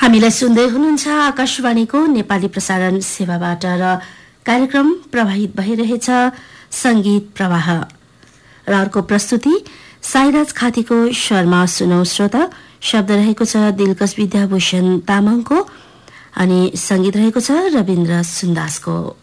हामीलाई सुन्दै हुनुहुन्छ आकाशवाणीको नेपाली प्रसारण सेवाबाट र कार्यक्रम प्रवाहित भइरहेछ संगीत प्रवाह र अर्को प्रस्तुति साइराज खातीको शर्मा सुनौ श्रोता। शब्द रहेको छ दिलकश विद्याभूषण तामाङको अनि संगीत रहेको छ रविन्द्र सुन्दासको।